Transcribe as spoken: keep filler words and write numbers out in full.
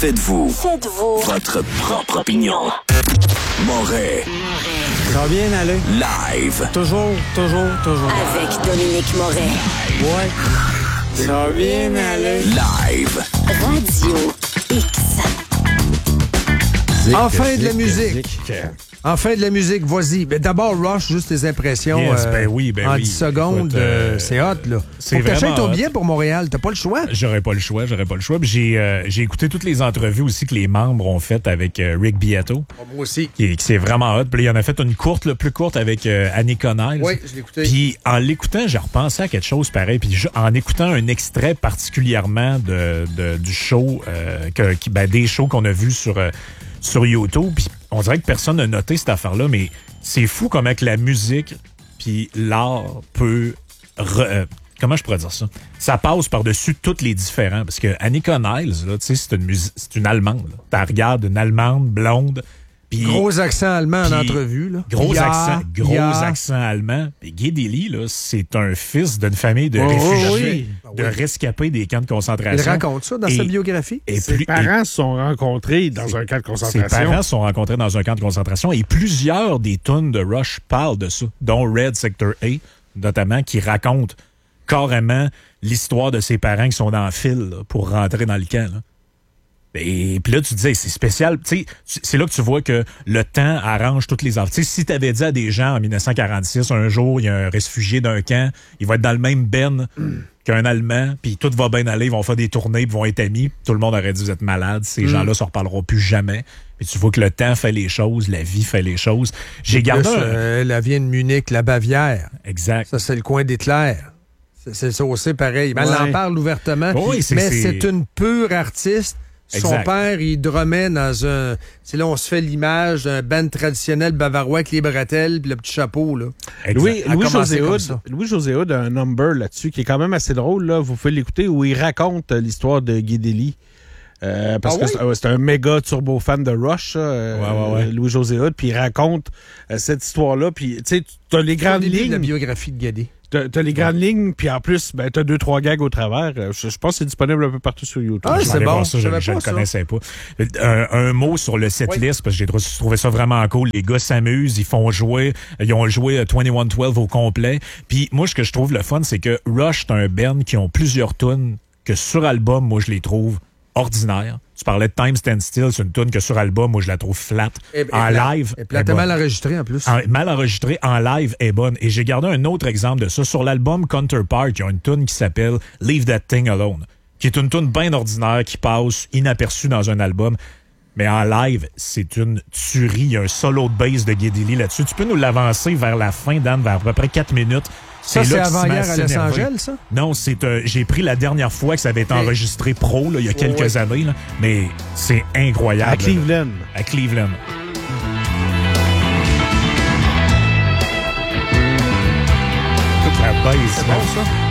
Faites-vous. Faites-vous. Votre propre opinion. Moret. Ça va bien aller. Live. Toujours, toujours, toujours. Avec Dominique Moret. Ouais. Ça va bien aller. Live. Radio X. Zik, enfin de la musique. Zik. Enfin de la musique, vas-y. Mais d'abord, Rush, juste tes impressions. Yes, euh, ben oui, ben en oui. dix secondes, Écoute, euh, euh, c'est hot, là. c'est Faut que t'achètes vraiment ton hot. billet pour Montréal. T'as pas le choix. J'aurais pas le choix, j'aurais pas le choix. Puis J'ai, euh, j'ai écouté toutes les entrevues aussi que les membres ont faites avec euh, Rick Beato. Oh, moi aussi. Qui, qui c'est vraiment hot. Puis là, il en a fait une courte, là, plus courte avec euh, Annie Connell. Oui, je l'ai écouté. Puis en l'écoutant, j'ai repensé à quelque chose pareil. Puis je- en écoutant un extrait particulièrement de, de- du show, euh, que, qui- ben, des shows qu'on a vus sur, euh, sur YouTube, puis on dirait que personne n'a noté cette affaire-là, mais c'est fou comment que la musique puis l'art peut... re- euh, comment je pourrais dire ça? Ça passe par-dessus tous les différents. Parce que Annie Connell, là, tu sais, c'est une, musi- c'est une Allemande. Tu regardes une Allemande blonde. Pis, Gros accent allemand en Puis, entrevue, là. Gros Ya, accent, gros ya. accent allemand. Et Guy Delisle, là, c'est un fils d'une famille de Oh, réfugiés, oui. de Oui. rescapés des camps de Il concentration. raconte ça dans Et- sa biographie. Et Ses plus- parents se sont rencontrés dans un camp de Ses concentration. parents se sont rencontrés dans un camp de concentration et plusieurs des tunes de Rush parlent de ça, dont Red Sector A, notamment, qui raconte carrément l'histoire de ses parents qui sont dans le fil là, pour rentrer dans le camp. Là. Et puis là, tu te disais, c'est spécial. Tu sais, c'est là que tu vois que le temps arrange toutes les affaires. Tu sais, si tu avais dit à des gens en dix-neuf cent quarante-six, un jour, il y a un réfugié d'un camp, il va être dans le même ben qu'un Allemand, puis tout va bien aller, ils vont faire des tournées, puis vont être amis. Tout le monde aurait dit, vous êtes malades, ces Mm. gens-là ne se reparleront plus jamais. Puis tu vois que le temps fait les choses, la vie fait les choses. J'ai gardé Plus, un... euh, elle vient de Munich, la Bavière. Exact. Ça, c'est le coin d'Hitler. C'est- C'est ça aussi pareil. Ben, Elle Ouais. en parle ouvertement. Oui, c'est- mais c'est- c'est une pure artiste. Son Exact. père, il drummait dans un... C'est là, on se fait l'image d'un band traditionnel bavarois avec les bretelles puis le petit chapeau, là. Exact. Louis, a commencé Louis-José comme Hood, ça. Louis-José Hood a un number là-dessus qui est quand même assez drôle. Là. Vous pouvez l'écouter où il raconte euh, l'histoire de Guy Delisle. Euh, parce Ah que oui? c'est- ouais, c'est un méga turbo fan de Rush, ça, euh, Ouais, ouais, ouais. Louis-José Hood, puis il raconte euh, cette histoire-là. Puis, tu sais, tu as les grandes Au début de la lignes. biographie de Gadé. T'as t'as les grandes lignes, puis en plus, ben, t'as deux, trois gags au travers. Euh, Je, je pense que c'est disponible un peu partout sur YouTube. Ah, Je vais c'est aller bon. voir ça, Je je savais je pas le ça. connaissais pas. Un, un mot sur le setlist, parce que j'ai trou- trouvé ça vraiment cool. Les gars s'amusent, ils font jouer, ils ont joué euh, vingt et un douze au complet. Puis moi, ce que je trouve le fun, c'est que Rush, c'est un band qui ont plusieurs tunes que sur album, moi, je les trouve ordinaires. Tu parlais de Time Stand Still, c'est une tune que sur album, moi, je la trouve flat. Et- et en plat- live, Et elle est platement bonne. mal enregistré, en plus. En- mal enregistré en live est bonne. Et j'ai gardé un autre exemple de ça. Sur l'album Counterpart, il y a une tune qui s'appelle Leave That Thing Alone, qui est une tune bien ordinaire qui passe inaperçue dans un album. Mais en live, c'est une tuerie. Il y a un solo de bass de Guy Delisle là-dessus. Tu peux nous l'avancer vers la fin, Dan, vers à peu près quatre minutes. Ça, c'est là qu'il se avant met hier à Los s'énerver. Angeles, ça? Non, c'est euh, j'ai pris la dernière fois que ça avait été Mais- enregistré pro, là, il y a quelques Ouais. années. Là. Mais c'est incroyable. À là. Cleveland. À Cleveland. Toute la bass. C'est là. bon, ça?